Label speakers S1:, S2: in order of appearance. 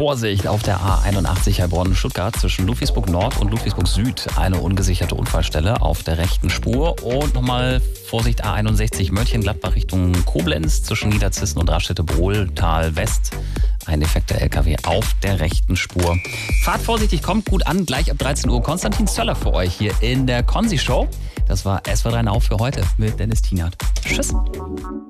S1: Vorsicht auf der A81 Heilbronn-Stuttgart zwischen Ludwigsburg Nord und Ludwigsburg Süd. Eine ungesicherte Unfallstelle auf der rechten Spur. Und nochmal Vorsicht A61 Mönchengladbach Richtung Koblenz zwischen Niederzissen und Raststätte-Brohltal West. Ein defekter LKW auf der rechten Spur. Fahrt vorsichtig, kommt gut an. Gleich ab 13 Uhr Konstantin Zöller für euch hier in der Konzi Show. Das war SW3 Now für heute mit Dennis Tienert. Tschüss.